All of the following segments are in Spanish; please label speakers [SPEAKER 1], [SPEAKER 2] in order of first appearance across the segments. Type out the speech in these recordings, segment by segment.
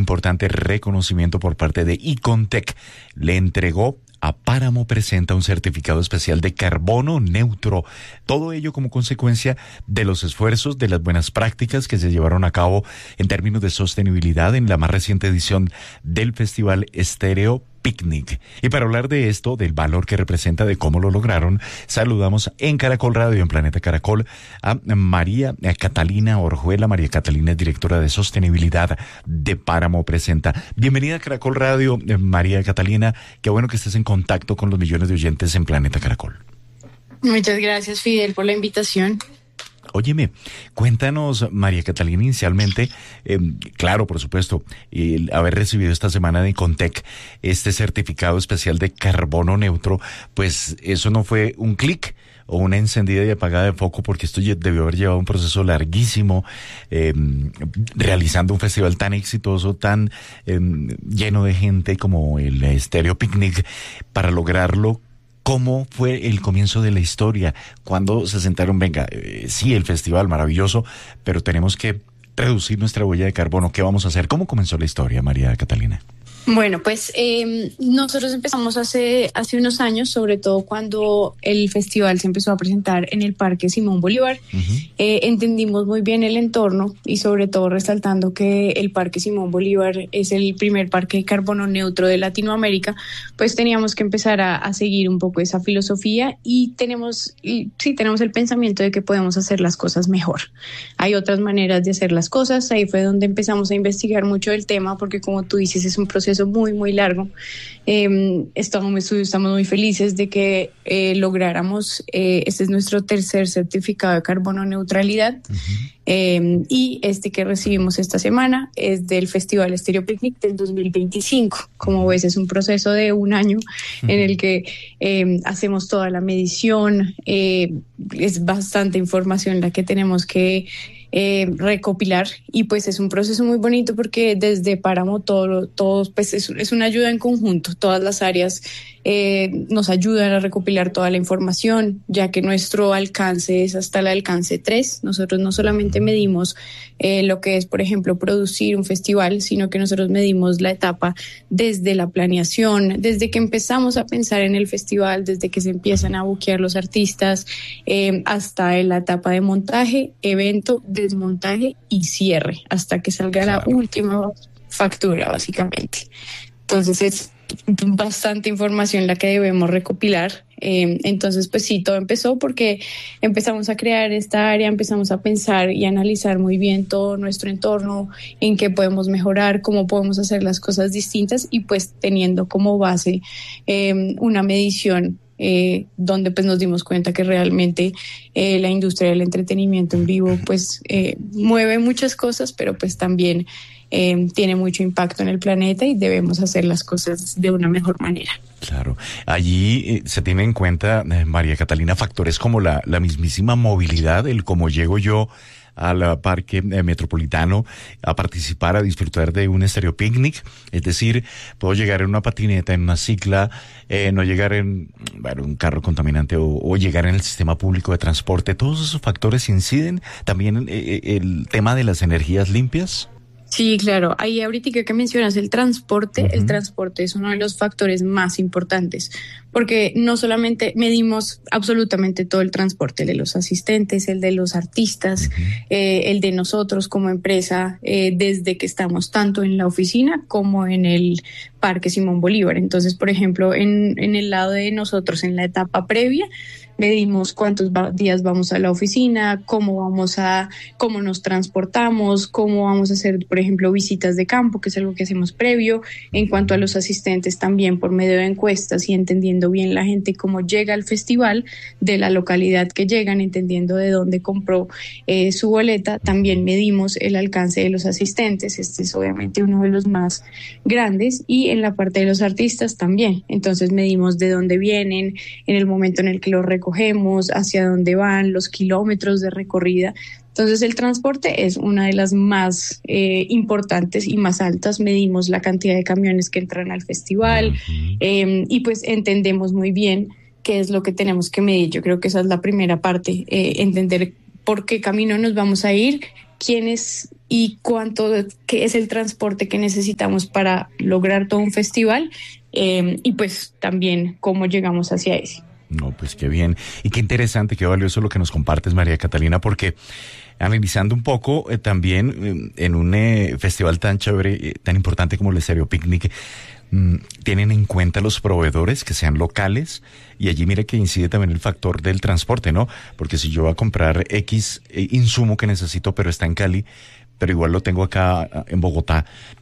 [SPEAKER 1] importante reconocimiento por parte de Icontec. Le entregó a Páramo Presenta un certificado especial de carbono neutro. Todo ello como consecuencia de los esfuerzos, de las buenas prácticas que se llevaron a cabo en términos de sostenibilidad en la más reciente edición del Festival Estéreo Picnic. Y para hablar de esto, del valor que representa, de cómo lo lograron, saludamos en Caracol Radio, en Planeta Caracol, a María Catalina Orjuela. María Catalina es directora de sostenibilidad de Páramo Presenta. Bienvenida a Caracol Radio, María Catalina. Qué bueno que estés en contacto con los millones de oyentes en Planeta Caracol.
[SPEAKER 2] Muchas gracias, Fidel, por la invitación.
[SPEAKER 1] Óyeme, cuéntanos, María Catalina, inicialmente, claro, por supuesto, el haber recibido esta semana de Icontec este certificado especial de carbono neutro, pues eso no fue un clic o una encendida y apagada de foco, porque esto debió haber llevado un proceso larguísimo, realizando un festival tan exitoso, tan lleno de gente como el Estéreo Picnic, para lograrlo. ¿Cómo fue el comienzo de la historia? Cuando se sentaron, venga, sí, el festival maravilloso, pero tenemos que reducir nuestra huella de carbono. ¿Qué vamos a hacer? ¿Cómo comenzó la historia, María Catalina?
[SPEAKER 2] Bueno, pues nosotros empezamos hace unos años, sobre todo cuando el festival se empezó a presentar en el Parque Simón Bolívar. Entendimos muy bien el entorno y sobre todo resaltando que el Parque Simón Bolívar es el primer parque de carbono neutro de Latinoamérica, pues teníamos que empezar a seguir un poco esa filosofía y tenemos el pensamiento de que podemos hacer las cosas mejor. Hay otras maneras de hacer las cosas. Ahí fue donde empezamos a investigar mucho del tema, porque como tú dices, es un proceso muy, muy largo. Estamos muy felices de que lográramos, este es nuestro tercer certificado de carbono neutralidad. Y este que recibimos esta semana es del Festival Estéreo Picnic del 2025. Como ves, es un proceso de un año en el que hacemos toda la medición. Es bastante información la que tenemos que recopilar, y pues es un proceso muy bonito porque desde Páramo todos pues es una ayuda en conjunto. Todas las áreas nos ayudan a recopilar toda la información, ya que nuestro alcance es hasta el alcance 3. Nosotros no solamente medimos lo que es, por ejemplo, producir un festival, sino que nosotros medimos la etapa desde la planeación, desde que empezamos a pensar en el festival, desde que se empiezan a buquear los artistas, hasta la etapa de montaje, evento, desmontaje y cierre, hasta que salga la última factura, básicamente. Entonces es bastante información la que debemos recopilar. Entonces, pues sí, todo empezó porque empezamos a crear esta área, empezamos a pensar y analizar muy bien todo nuestro entorno, en qué podemos mejorar, cómo podemos hacer las cosas distintas, y pues teniendo como base una medición donde pues nos dimos cuenta que realmente la industria del entretenimiento en vivo pues mueve muchas cosas, pero pues también tiene mucho impacto en el planeta y debemos hacer las cosas de una mejor manera.
[SPEAKER 1] Claro, allí se tiene en cuenta, María Catalina, factores como la mismísima movilidad, el cómo llego yo al parque metropolitano a participar, a disfrutar de un Estéreo Picnic. Es decir, puedo llegar en una patineta, en una cicla, no llegar en un carro contaminante o llegar en el sistema público de transporte. Todos esos factores inciden también en el tema de las energías limpias.
[SPEAKER 2] Sí, claro. Ahí ahorita que mencionas el transporte es uno de los factores más importantes, porque no solamente medimos absolutamente todo el transporte, el de los asistentes, el de los artistas, el de nosotros como empresa, desde que estamos tanto en la oficina como en el Parque Simón Bolívar. Entonces, por ejemplo, en el lado de nosotros, en la etapa previa, medimos cuántos días vamos a la oficina, cómo nos transportamos, cómo vamos a hacer, por ejemplo, visitas de campo, que es algo que hacemos previo. En cuanto a los asistentes, también por medio de encuestas y entendiendo bien la gente cómo llega al festival, de la localidad que llegan, entendiendo de dónde compró su boleta. También medimos el alcance de los asistentes. Este es obviamente uno de los más grandes, y en la parte de los artistas también. Entonces medimos de dónde vienen, en el momento en el que los recogemos, hacia dónde van, los kilómetros de recorrida. Entonces el transporte es una de las más importantes y más altas. Medimos la cantidad de camiones que entran al festival, y pues entendemos muy bien qué es lo que tenemos que medir. Yo creo que esa es la primera parte, entender por qué camino nos vamos a ir, quién es y cuánto qué es el transporte que necesitamos para lograr todo un festival, y pues también cómo llegamos hacia ese.
[SPEAKER 1] No, pues qué bien. Y qué interesante, qué valioso lo que nos compartes, María Catalina, porque analizando un poco también en un festival tan chévere, tan importante como el Estéreo Picnic, tienen en cuenta los proveedores que sean locales, y allí mira que incide también el factor del transporte, ¿no? Porque si yo voy a comprar X insumo que necesito, pero está en Cali, pero igual lo tengo acá en Bogotá,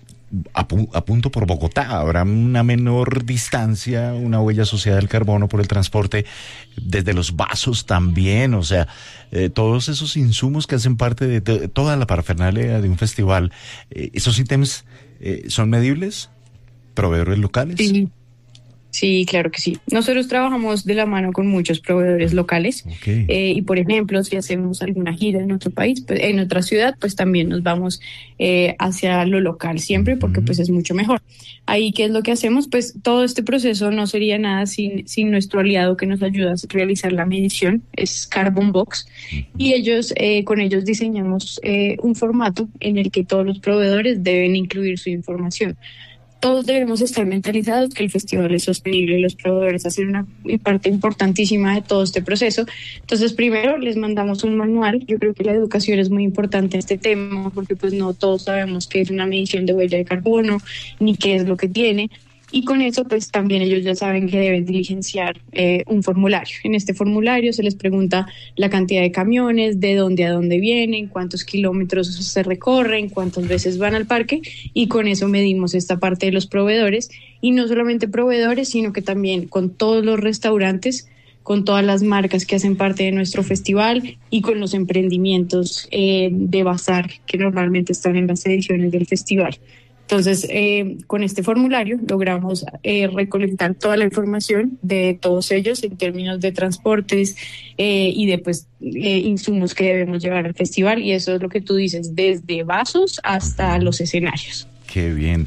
[SPEAKER 1] apunto por Bogotá, habrá una menor distancia, una huella asociada al carbono por el transporte, desde los vasos también, o sea, todos esos insumos que hacen parte de toda la parafernalia de un festival, esos ítems son medibles, proveedores locales.
[SPEAKER 2] Sí. Sí, claro que sí. Nosotros trabajamos de la mano con muchos proveedores locales.
[SPEAKER 1] Okay.
[SPEAKER 2] Y por ejemplo, si hacemos alguna gira en otro país, pues, en otra ciudad, pues también nos vamos hacia lo local siempre, porque pues es mucho mejor. Ahí, ¿qué es lo que hacemos? Pues todo este proceso no sería nada sin nuestro aliado que nos ayuda a realizar la medición, es Carbon Box. Y ellos, con ellos diseñamos un formato en el que todos los proveedores deben incluir su información. Todos debemos estar mentalizados que el festival es sostenible y los proveedores hacen una parte importantísima de todo este proceso. Entonces, primero les mandamos un manual. Yo creo que la educación es muy importante en este tema, porque pues no todos sabemos qué es una medición de huella de carbono, ni qué es lo que tiene. Y con eso, pues también ellos ya saben que deben diligenciar un formulario. En este formulario se les pregunta la cantidad de camiones, de dónde a dónde vienen, cuántos kilómetros se recorren, cuántas veces van al parque, y con eso medimos esta parte de los proveedores. Y no solamente proveedores, sino que también con todos los restaurantes, con todas las marcas que hacen parte de nuestro festival y con los emprendimientos de bazar que normalmente están en las ediciones del festival. Entonces, con este formulario logramos recolectar toda la información de todos ellos en términos de transportes y de insumos que debemos llevar al festival, y eso es lo que tú dices, desde vasos hasta los escenarios.
[SPEAKER 1] Qué bien.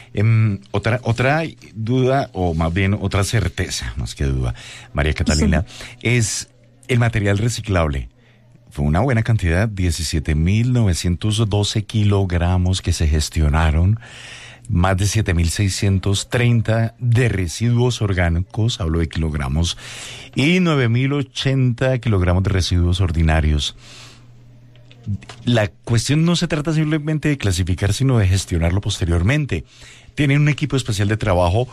[SPEAKER 1] Otra duda, o más bien otra certeza, más que duda, María Catalina, es el material reciclable. Fue una buena cantidad, 17.912 kilogramos que se gestionaron, más de 7.630 de residuos orgánicos, hablo de kilogramos, y 9.080 kilogramos de residuos ordinarios. La cuestión no se trata simplemente de clasificar, sino de gestionarlo posteriormente. ¿Tienen un equipo especial de trabajo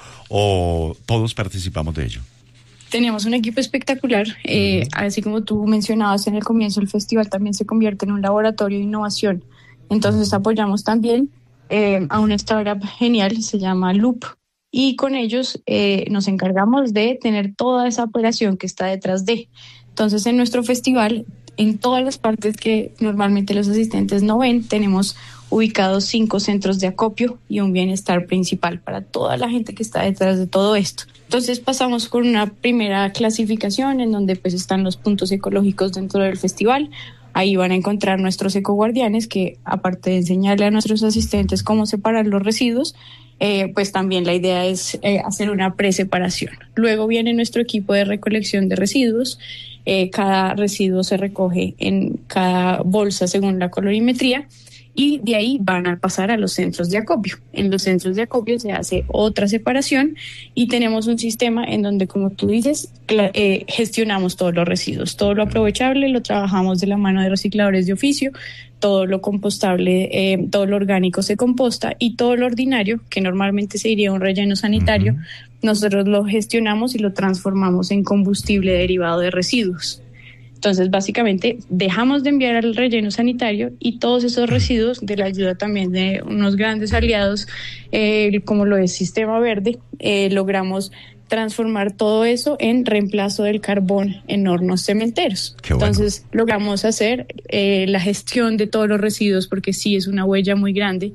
[SPEAKER 1] o todos participamos de ello?
[SPEAKER 2] Tenemos un equipo espectacular, así como tú mencionabas en el comienzo, el festival también se convierte en un laboratorio de innovación. Entonces apoyamos también a una startup genial, se llama Loop, y con ellos nos encargamos de tener toda esa operación que está detrás de. Entonces, en nuestro festival, en todas las partes que normalmente los asistentes no ven, tenemos ubicados 5 centros de acopio y un bienestar principal para toda la gente que está detrás de todo esto. Entonces pasamos con una primera clasificación en donde pues están los puntos ecológicos dentro del festival. Ahí van a encontrar nuestros ecoguardianes que, aparte de enseñarle a nuestros asistentes cómo separar los residuos, pues también la idea es hacer una preseparación. Luego viene nuestro equipo de recolección de residuos. Cada residuo se recoge en cada bolsa según la colorimetría, y de ahí van a pasar a los centros de acopio. En los centros de acopio se hace otra separación y tenemos un sistema en donde, como tú dices, gestionamos todos los residuos. Todo lo aprovechable lo trabajamos de la mano de recicladores de oficio, todo lo compostable, todo lo orgánico se composta, y todo lo ordinario, que normalmente se iría a un relleno sanitario, nosotros lo gestionamos y lo transformamos en combustible derivado de residuos. Entonces, básicamente, dejamos de enviar al relleno sanitario, y todos esos residuos, de la ayuda también de unos grandes aliados, como lo es Sistema Verde, logramos transformar todo eso en reemplazo del carbón en hornos cementeros. Entonces, logramos hacer la gestión de todos los residuos, porque sí es una huella muy grande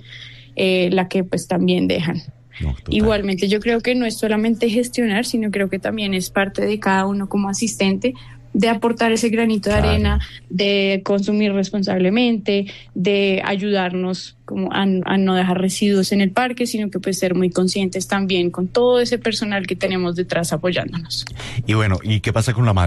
[SPEAKER 2] la que pues también dejan. No, igualmente, yo creo que no es solamente gestionar, sino creo que también es parte de cada uno como asistente de aportar ese granito de arena, de consumir responsablemente, de ayudarnos como a no dejar residuos en el parque, sino que pues ser muy conscientes también con todo ese personal que tenemos detrás apoyándonos.
[SPEAKER 1] Y bueno, ¿y qué pasa con la madera?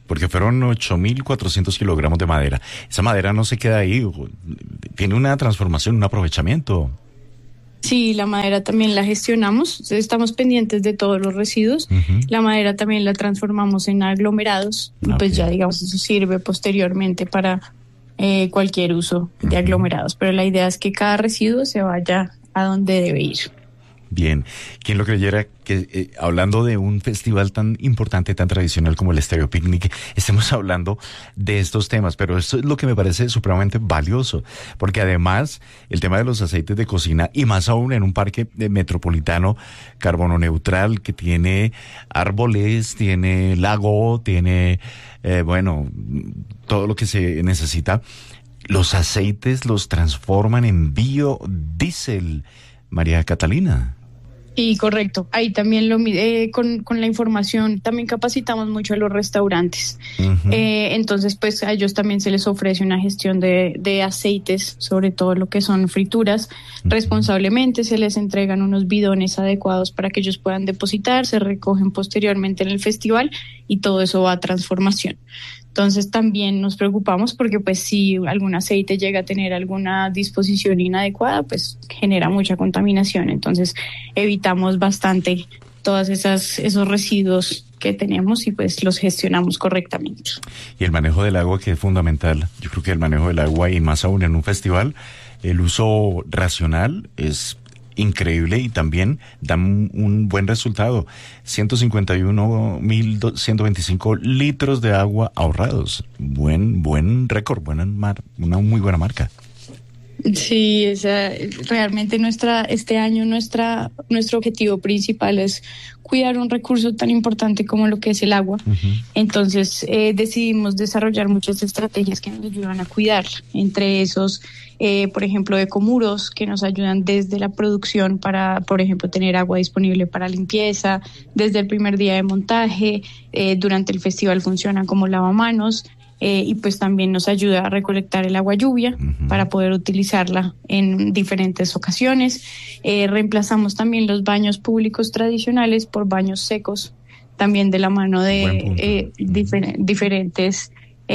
[SPEAKER 1] porque fueron 8.400 kilogramos de madera. Esa madera no se queda ahí, tiene una transformación, un aprovechamiento.
[SPEAKER 2] Sí, la madera también la gestionamos, estamos pendientes de todos los residuos. La madera también la transformamos en aglomerados y pues ya digamos eso sirve posteriormente para cualquier uso de aglomerados, pero la idea es que cada residuo se vaya a donde debe ir.
[SPEAKER 1] Bien, ¿quién lo creyera que hablando de un festival tan importante, tan tradicional como el Estéreo Picnic, estemos hablando de estos temas? Pero esto es lo que me parece supremamente valioso, porque además el tema de los aceites de cocina, y más aún en un parque metropolitano carbono neutral que tiene árboles, tiene lago, tiene, todo lo que se necesita, los aceites los transforman en biodiesel, María Catalina.
[SPEAKER 2] Sí, correcto. Ahí también con la información también capacitamos mucho a los restaurantes. Entonces, pues a ellos también se les ofrece una gestión de aceites, sobre todo lo que son frituras. Responsablemente se les entregan unos bidones adecuados para que ellos puedan depositar, se recogen posteriormente en el festival y todo eso va a transformación. Entonces también nos preocupamos porque pues si algún aceite llega a tener alguna disposición inadecuada, pues genera mucha contaminación. Entonces evitamos bastante todos esos residuos que tenemos y pues los gestionamos correctamente.
[SPEAKER 1] Y el manejo del agua, que es fundamental. Yo creo que el manejo del agua, y más aún en un festival, el uso racional es increíble y también dan un buen resultado. 151.125 litros de agua ahorrados. Buen récord, una muy buena marca.
[SPEAKER 2] Sí, realmente este año nuestro objetivo principal es cuidar un recurso tan importante como lo que es el agua. Entonces decidimos desarrollar muchas estrategias que nos ayudan a cuidar, entre esos por ejemplo, ecomuros que nos ayudan desde la producción para, por ejemplo, tener agua disponible para limpieza, desde el primer día de montaje, durante el festival funcionan como lavamanos. Y pues también nos ayuda a recolectar el agua lluvia para poder utilizarla en diferentes ocasiones. Reemplazamos también los baños públicos tradicionales por baños secos, también de la mano de diferentes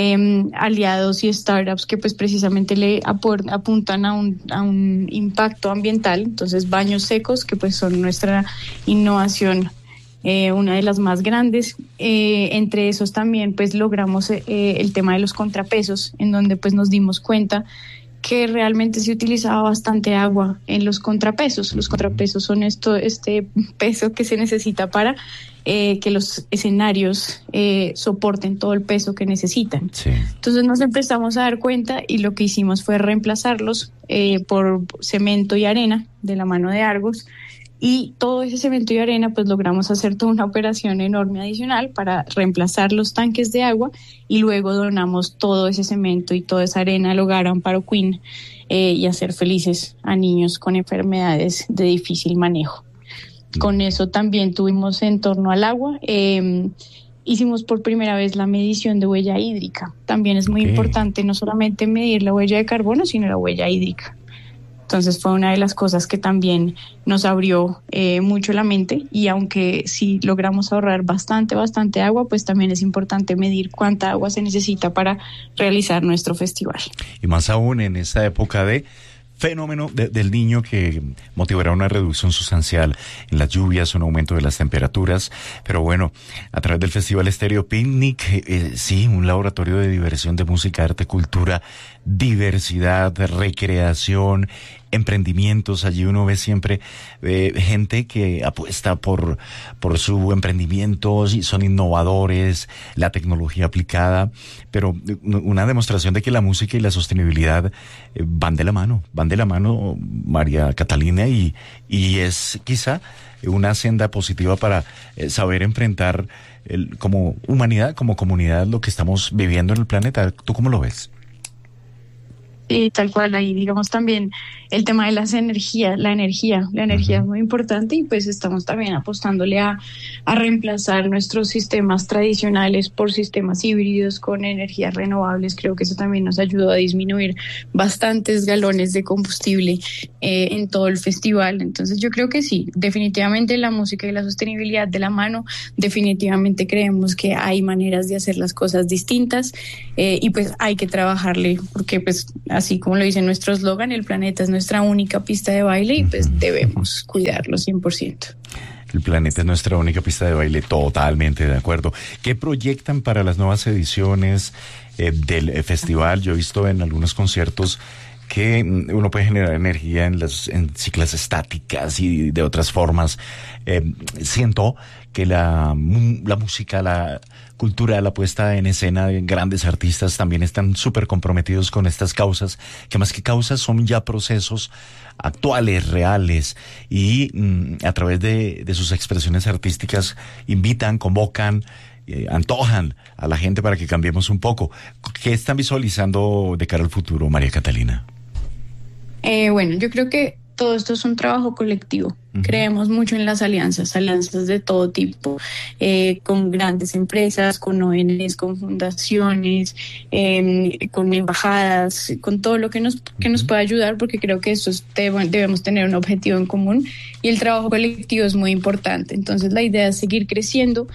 [SPEAKER 2] aliados y startups que pues precisamente le apuntan a un impacto ambiental. Entonces baños secos que pues son nuestra innovación, una de las más grandes. Entre esos también pues logramos el tema de los contrapesos, en donde pues nos dimos cuenta que realmente se utilizaba bastante agua en los contrapesos. Los contrapesos son este peso que se necesita para que los escenarios soporten todo el peso que necesitan. Sí. Entonces nos empezamos a dar cuenta y lo que hicimos fue reemplazarlos por cemento y arena de la mano de Argos. Y todo ese cemento y arena, pues logramos hacer toda una operación enorme adicional para reemplazar los tanques de agua, y luego donamos todo ese cemento y toda esa arena al Hogar Amparo Queen y hacer felices a niños con enfermedades de difícil manejo. Con eso también tuvimos en torno al agua. Hicimos por primera vez la medición de huella hídrica. También es muy importante no solamente medir la huella de carbono, sino la huella hídrica. Entonces fue una de las cosas que también nos abrió mucho la mente, y aunque sí logramos ahorrar bastante agua, pues también es importante medir cuánta agua se necesita para realizar nuestro festival.
[SPEAKER 1] Y más aún en esta época de fenómeno del Niño, que motivará una reducción sustancial en las lluvias, un aumento de las temperaturas. Pero bueno, a través del Festival Estéreo Picnic, sí, un laboratorio de diversión, de música, arte, cultura, diversidad, recreación, emprendimientos. Allí uno ve siempre gente que apuesta por su emprendimiento, son innovadores, la tecnología aplicada, pero una demostración de que la música y la sostenibilidad van de la mano, María Catalina, y es quizá una senda positiva para saber enfrentar como humanidad, como comunidad, lo que estamos viviendo en el planeta. ¿Tú cómo lo ves?
[SPEAKER 2] Y tal cual, ahí digamos también el tema de las energías, la energía es muy importante y pues estamos también apostándole a reemplazar nuestros sistemas tradicionales por sistemas híbridos con energías renovables. Creo que eso también nos ayudó a disminuir bastantes galones de combustible en todo el festival. Entonces yo creo que sí, definitivamente la música y la sostenibilidad de la mano, definitivamente creemos que hay maneras de hacer las cosas distintas y pues hay que trabajarle porque pues así como lo dice nuestro eslogan, el planeta es nuestra única pista de baile y pues debemos cuidarlo 100%.
[SPEAKER 1] El planeta es nuestra única pista de baile, totalmente de acuerdo. ¿Qué proyectan para las nuevas ediciones del festival? Yo he visto en algunos conciertos que uno puede generar energía en ciclas estáticas y de otras formas. Siento que la música, la cultura, la puesta en escena de grandes artistas también están súper comprometidos con estas causas, que más que causas son ya procesos actuales, reales, y a través de sus expresiones artísticas invitan, convocan, antojan a la gente para que cambiemos un poco. ¿Qué están visualizando de cara al futuro, María Catalina?
[SPEAKER 2] Bueno, yo creo que todo esto es un trabajo colectivo. Creemos mucho en las alianzas de todo tipo, con grandes empresas, con ONGs, con fundaciones, con embajadas, con todo lo que nos pueda ayudar, porque creo que debemos tener un objetivo en común y el trabajo colectivo es muy importante. Entonces la idea es seguir creciendo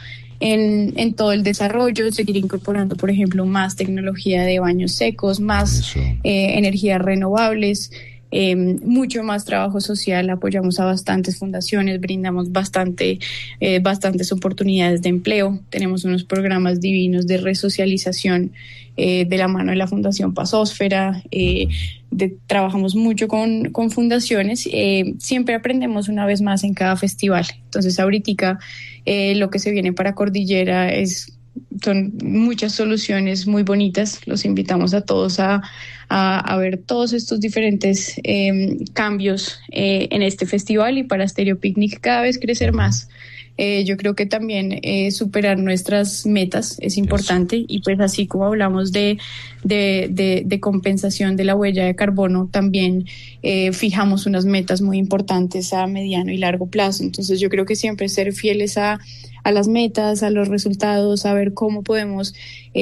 [SPEAKER 2] en todo el desarrollo, seguir incorporando, por ejemplo, más tecnología de baños secos, más energías renovables, mucho más trabajo social. Apoyamos a bastantes fundaciones, brindamos bastantes oportunidades de empleo, tenemos unos programas divinos de resocialización de la mano de la Fundación Pasósfera, trabajamos mucho con fundaciones, siempre aprendemos una vez más en cada festival. Entonces ahorita lo que se viene para Cordillera son muchas soluciones muy bonitas. Los invitamos a todos a ver todos estos diferentes cambios en este festival y para Stereo Picnic cada vez crecer más. Yo creo que también superar nuestras metas es importante y pues así como hablamos de compensación de la huella de carbono, también fijamos unas metas muy importantes a mediano y largo plazo. Entonces yo creo que siempre ser fieles a las metas, a los resultados, a ver cómo podemos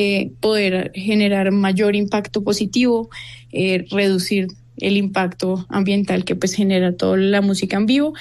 [SPEAKER 2] poder generar mayor impacto positivo, reducir el impacto ambiental que pues genera toda la música en vivo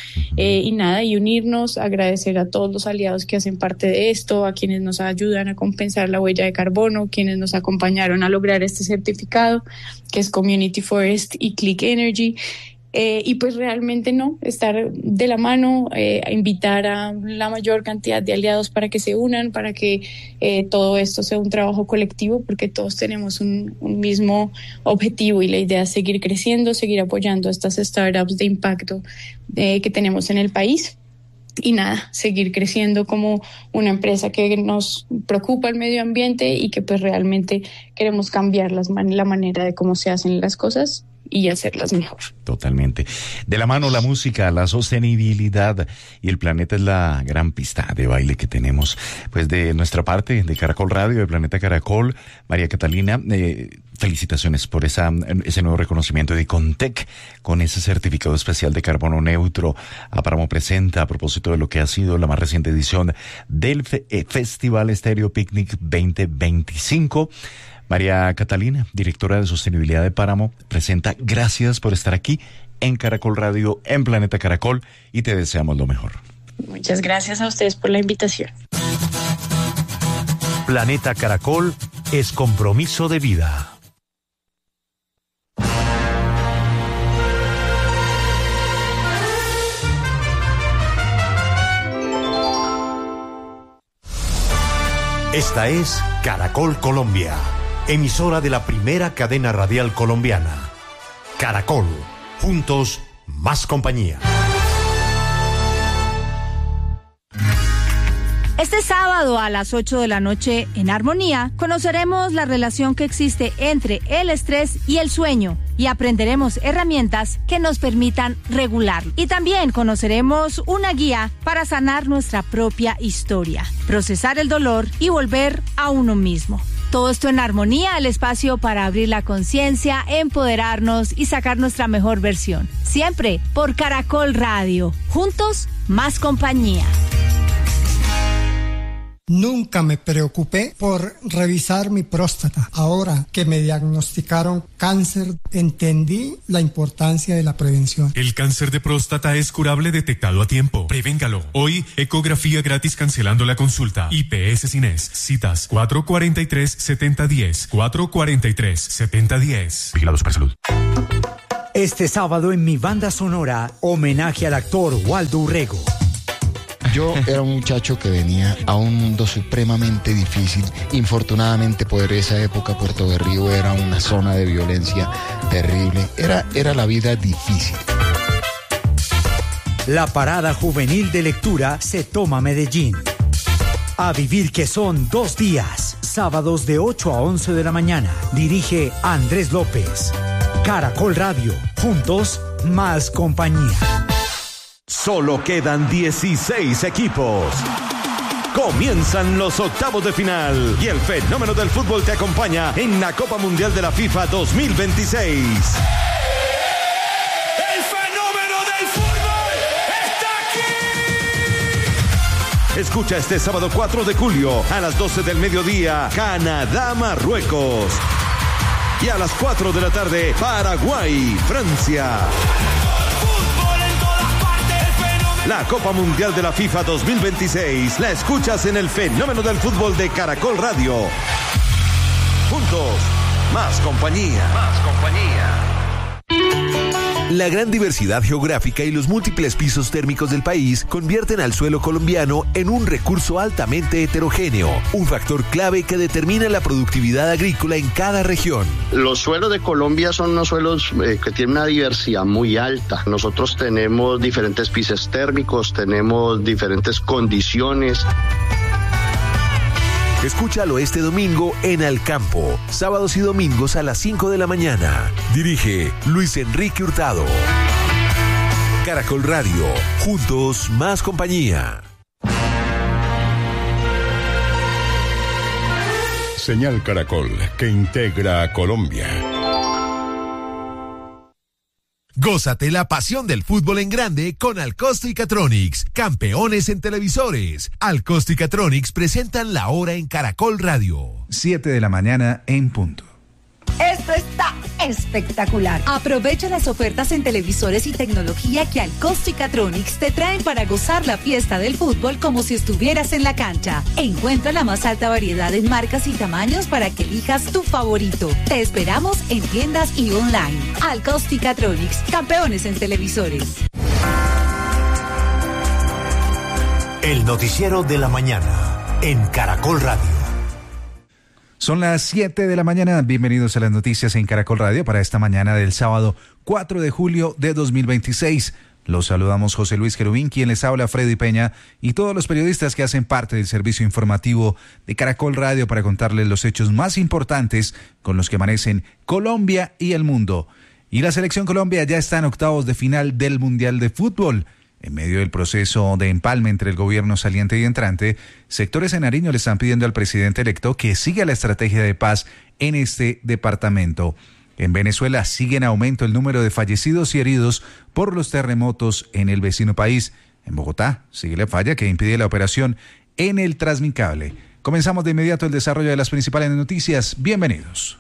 [SPEAKER 2] y unirnos, agradecer a todos los aliados que hacen parte de esto, a quienes nos ayudan a compensar la huella de carbono, quienes nos acompañaron a lograr este certificado que es Community Forest y Click Energy. Y pues realmente estar de la mano, invitar a la mayor cantidad de aliados para que se unan, para que todo esto sea un trabajo colectivo, porque todos tenemos un mismo objetivo y la idea es seguir creciendo, seguir apoyando a estas startups de impacto que tenemos en el país. Y seguir creciendo como una empresa que nos preocupa el medio ambiente y que pues realmente queremos cambiar la manera de cómo se hacen las cosas y hacerlas mejor.
[SPEAKER 1] Totalmente. De la mano la música, la sostenibilidad y el planeta es la gran pista de baile que tenemos. Pues de nuestra parte, de Caracol Radio, de Planeta Caracol, María Catalina, felicitaciones por ese nuevo reconocimiento de Icontec con ese certificado especial de carbono neutro. Páramo presenta a propósito de lo que ha sido la más reciente edición del Festival Stereo Picnic 2025. María Catalina, directora de Sostenibilidad de Páramo, presenta gracias por estar aquí en Caracol Radio, en Planeta Caracol, y te deseamos lo mejor.
[SPEAKER 2] Muchas gracias a ustedes por la invitación.
[SPEAKER 3] Planeta Caracol es compromiso de vida. Esta es Caracol Colombia, emisora de la primera cadena radial colombiana. Caracol, juntos, más compañía.
[SPEAKER 4] Este sábado a las 8 de la noche en Armonía conoceremos la relación que existe entre el estrés y el sueño y aprenderemos herramientas que nos permitan regularlo. Y también conoceremos una guía para sanar nuestra propia historia, procesar el dolor y volver a uno mismo. Todo esto en Armonía, el espacio para abrir la conciencia, empoderarnos y sacar nuestra mejor versión. Siempre por Caracol Radio. Juntos, más compañía.
[SPEAKER 5] Nunca me preocupé por revisar mi próstata. Ahora que me diagnosticaron cáncer, entendí la importancia de la prevención.
[SPEAKER 6] El cáncer de próstata es curable detectado a tiempo. Prevéngalo. Hoy, ecografía gratis cancelando la consulta. IPS Cines. Citas 443-7010. 443-7010.
[SPEAKER 3] Vigilado Supersalud.
[SPEAKER 7] Este sábado en mi banda sonora, homenaje al actor Waldo Urrego.
[SPEAKER 8] Yo era un muchacho que venía a un mundo supremamente difícil. Infortunadamente, por esa época, Puerto Berrío era una zona de violencia terrible. Era la vida difícil.
[SPEAKER 7] La parada juvenil de lectura se toma Medellín. A vivir que son 2 días. Sábados de 8 a 11 de la mañana. Dirige Andrés López. Caracol Radio. Juntos, más compañía.
[SPEAKER 3] Solo quedan 16 equipos. Comienzan los octavos de final y el fenómeno del fútbol te acompaña en la Copa Mundial de la FIFA 2026.
[SPEAKER 9] ¡El fenómeno del fútbol está aquí!
[SPEAKER 3] Escucha este sábado 4 de julio a las 12 del mediodía, Canadá-Marruecos. Y a las 4 de la tarde, Paraguay-Francia. La Copa Mundial de la FIFA 2026 la escuchas en el fenómeno del fútbol de Caracol Radio. Juntos, más compañía. Más compañía.
[SPEAKER 10] La gran diversidad geográfica y los múltiples pisos térmicos del país convierten al suelo colombiano en un recurso altamente heterogéneo, un factor clave que determina la productividad agrícola en cada región.
[SPEAKER 11] Los suelos de Colombia son unos suelos que tienen una diversidad muy alta. Nosotros tenemos diferentes pisos térmicos, tenemos diferentes condiciones.
[SPEAKER 10] Escúchalo este domingo en Al Campo, sábados y domingos a las 5 de la mañana. Dirige Luis Enrique Hurtado. Caracol Radio, juntos más compañía.
[SPEAKER 12] Señal Caracol, que integra a Colombia.
[SPEAKER 13] Gózate la pasión del fútbol en grande con Alcosto y Catronics, campeones en televisores. Alcosto y Catronics presentan La Hora en Caracol Radio.
[SPEAKER 14] 7 de la mañana en punto.
[SPEAKER 15] Esto está espectacular. Aprovecha las ofertas en televisores y tecnología que Alcosto y Catronics te traen para gozar la fiesta del fútbol como si estuvieras en la cancha. Encuentra la más alta variedad en marcas y tamaños para que elijas tu favorito. Te esperamos en tiendas y online. Alcosto y Catronics, campeones en televisores.
[SPEAKER 3] El noticiero de la mañana en Caracol Radio.
[SPEAKER 14] Son las 7 de la mañana, bienvenidos a las noticias en Caracol Radio para esta mañana del sábado 4 de julio de 2026. Los saludamos José Luis Querubín, quien les habla Freddy Peña y todos los periodistas que hacen parte del servicio informativo de Caracol Radio para contarles los hechos más importantes con los que amanecen Colombia y el mundo. Y la selección Colombia ya está en octavos de final del Mundial de Fútbol. En medio del proceso de empalme entre el gobierno saliente y entrante, sectores en Nariño le están pidiendo al presidente electo que siga la estrategia de paz en este departamento. En Venezuela sigue en aumento el número de fallecidos y heridos por los terremotos en el vecino país. En Bogotá sigue la falla que impide la operación en el Transmicable. Comenzamos de inmediato el desarrollo de las principales noticias. Bienvenidos.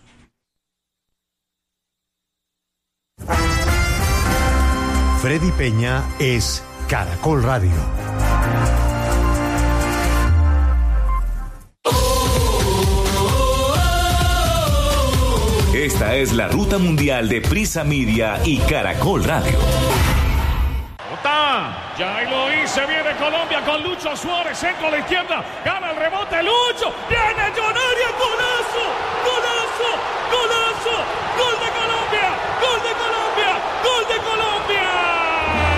[SPEAKER 3] Freddy Peña es Caracol Radio.
[SPEAKER 16] Esta es la ruta mundial de Prisa Media y Caracol Radio.
[SPEAKER 17] Ya lo hice, viene Colombia con Lucho Suárez, centro a la izquierda, gana el rebote, Lucho, viene Jonaria, golazo, golazo, golazo, gol de Colombia, gol de Colombia, gol de Colombia.